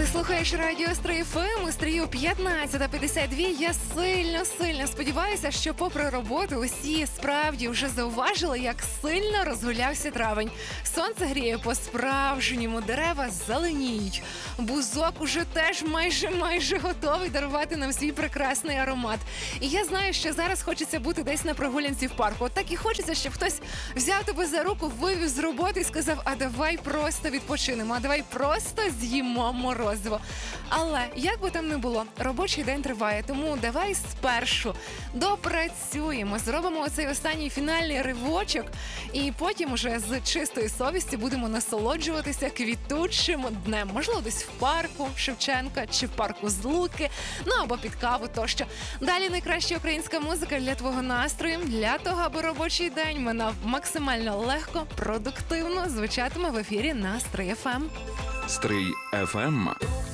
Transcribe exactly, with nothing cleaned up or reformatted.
Слухаєш радіо Стрий еф ем, у Стрию п'ятнадцята п'ятдесят два. Я сильно-сильно сподіваюся, що попри роботу усі справді вже зауважили, як сильно розгулявся травень. Сонце гріє по-справжньому, дерева зеленіють. Бузок уже теж майже-майже готовий дарувати нам свій прекрасний аромат. І я знаю, що зараз хочеться бути десь на прогулянці в парку. От так і хочеться, щоб хтось взяв тебе за руку, вивів з роботи і сказав: а давай просто відпочинемо, а давай просто з'їмо морозиво. Але, як би там не було, робочий день триває, тому давай спершу допрацюємо, зробимо оцей останній фінальний ривочок, і потім уже з чистої совісті будемо насолоджуватися квітучим днем. Можливо, десь в парку Шевченка чи в парку Злуки, ну або під каву тощо. Далі найкраща українська музика для твого настрою, для того, аби робочий день минав максимально легко, продуктивно, звучатиме в ефірі на Стрий еф ем. Стрий еф ем.